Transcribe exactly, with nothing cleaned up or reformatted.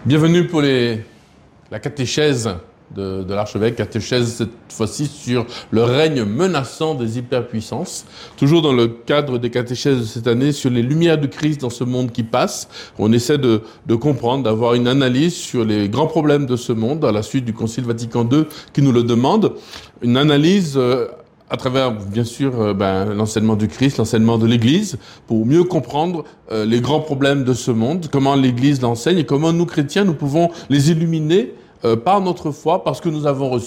Bienvenue pour les, la catéchèse de, de l'archevêque, catéchèse cette fois-ci sur le règne menaçant des hyperpuissances. Toujours dans le cadre des catéchèses de cette année sur les lumières du Christ dans ce monde qui passe. On essaie de, de comprendre, d'avoir une analyse sur les grands problèmes de ce monde à la suite du Concile Vatican deux qui nous le demande. Une analyse euh, à travers, bien sûr, euh, ben, l'enseignement du Christ, l'enseignement de l'Église, pour mieux comprendre euh, les grands problèmes de ce monde, comment l'Église l'enseigne et comment nous, chrétiens, nous pouvons les illuminer euh, par notre foi, parce que nous avons reçu